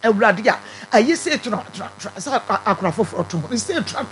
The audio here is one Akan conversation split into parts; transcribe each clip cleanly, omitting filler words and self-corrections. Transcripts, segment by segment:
Ewradia, I say to Akrafo to say tra.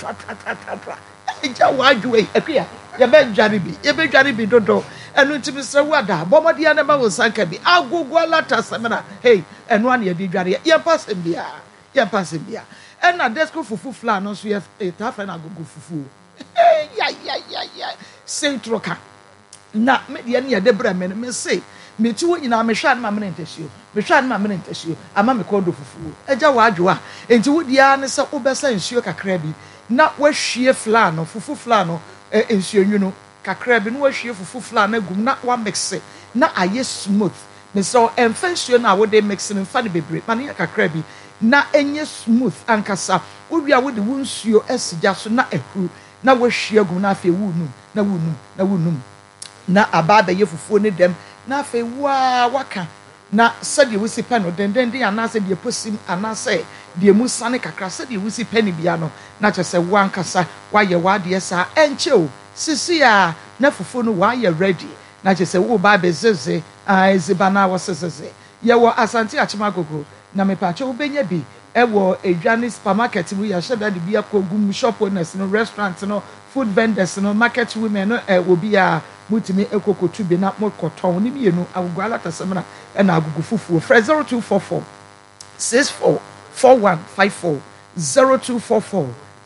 Why appear? Your bed Jaribi, Dodo, and when to Mr. Wada, Bomadia never was Sankabi. I'll go Gualata Samana, hey, and 1 year did Jaria, you're passing beer. And now let's go for full flan, no, so you have a tough and I'll go fufu. Yeah. Saint Roca. Now, me the end of the Bremen, me say. Me too in a machine, my mentation. Machine, my mentation. A mammy called for a jawajua. And to the honest of Obesa and Shuka Crabby. Not where sheer flan or fufu flano, you know, Cacrabin was sheer for flan, not one makes it. Not a yes smooth. Me saw and fancy now what they mixing and funny baby, Mania Cacrabby. Not any smooth and cassa. Would be with the wounds you as just not a who. Now was sheer gunafi wound, na wunum. Na ababa ye fufu them. Na fe waka na said you see pen then they announce the pusim and I say the musane kakra said you see penny biano not just a one cassa why you wad yes and chill sisia na fufu no why you ready not just a wo baby zeze zibana was zeze ye wo asante achimagogo na me pacho obenya bi e wo edwane supermarket we ya sheda de bia kogum shop owners no restaurant no food vendors no market women no will be a mutimi ekokotu bi na mokoton ni mienu agugwala tasemna na agugu fufu 0244 644154 0244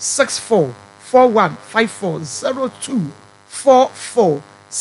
644154 0244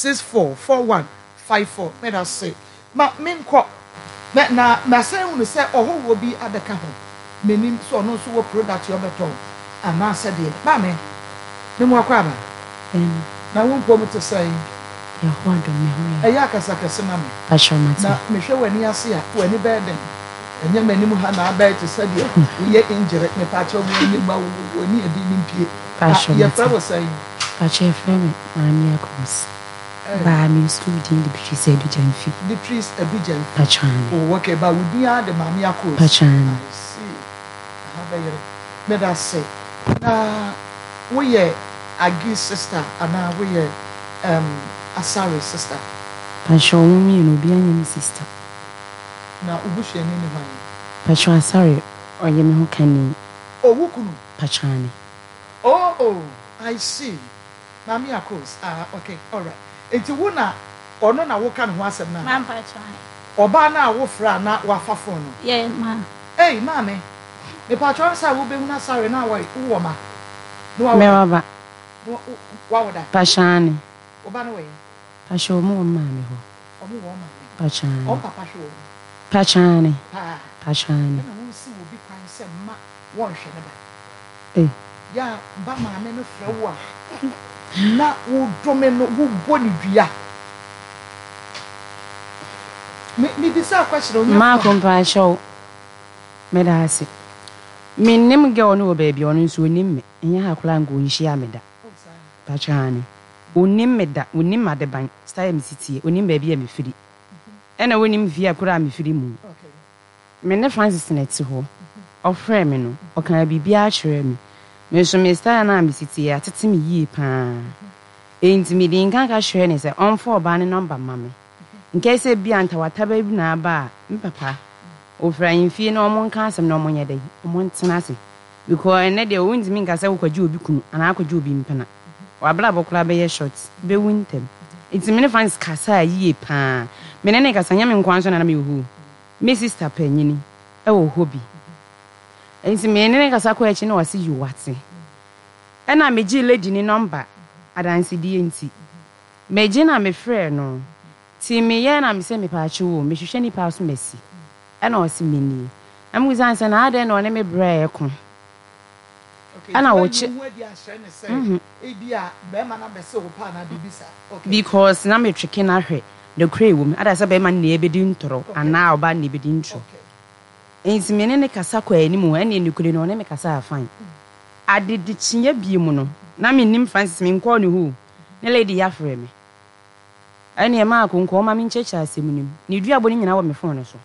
644154 me da say ma menko me na say unu say oho wo bi adaka ho menim so no so wo product yo beton ana say de ma me mo akwa ba na won pom to say ya hodo me ho ya akasa na me ashomati na me hwe wani ase a wani beden enye manim ha na aba to say de ye injure me pa cho mo ni ba woni edi ni mpie ya fra wo say pa che frame mami akos ba mi student the Beatrice Abijanfi Beatrice Abijanfi pachan o okay ba wudi a de mami akos pachan see ha ba yere me da say na we ye Agi sister ana we ye Asari sister pasho mi no bi anyim sister na ubushe ni ni man pasho Asari oye me ho kani wukunu pachani oh I see mami akos okay all right enti wo na ono na wo kan ho asem na man pachani oba na wo fra na wa fafo no yeah ma hey mami me pacho sa wo be hu na Asari na wo ma no wa mewaba wa woda pachani oba no we pasho mo mami ho omo wo ma pachani o papa sho pachani pa pachani na wo si wo bi kwan se ma wo hwe ne ba ya ba ma me no fra wo a na wo dome no wo boni dua me bisa question on ma kompa show me da ase me nim ge ono wo baby ono nso onim me enya hakula ngo nhia me da pachani onim me da onim madeban style me sitie onim ba bia me firi ena wonim via kura me firi mu okay me ne Francis na ti ho ofre me no okan bibia akere me so me style na me sitie atete me yie pa enti me din kan ka hwere ne se onfo oba ne number mame nke se bia ntawataba bi na aba me papa ofra yimfie na omo nka asem na omo nyede omo ntena se because ene de wonti mi nka se wokwaji obi kunu ana akwaji obi mpena wabla bokura be ye short be wintem enti me ne fans kasa yie pa me ne kasa nya me nkwanso na me hu me sister panyini e wo hobi enti me ne kasa kwa echi na wase you wate ena me gi lady ni number adansi die enti me gi na me frɛ no ti me ye na me se me pa achi wo me hwehwɛ ni pa so mesi ena o si meni am wizan se na ade na one me bra e ko ana wo chi ebia be ma na be se wo pa na bibisa okay because na me tweke na hwe the cray woman ada se be ma na ebedi ntoro ana oba na ebedi ntro enti me ne kasa kwa ani mu ene ni kure no ne me kasa afan adedi chinya bi mu no na me nim Francis me nko ne hu ne lady ya frɛ me ene ma akonko ma me nchecha asem nim ne duabo ni nyina wo me phone so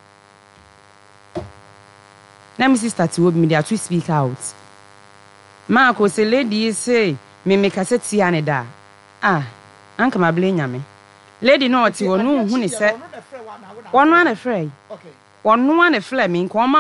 na me sister ti wo bi me dey to speak out ma ko se lady say me kasa ti ane da anka ma ble nyame lady no ti wonu hu ni se wonu ane frɛ okay wonu ane frɛ me nko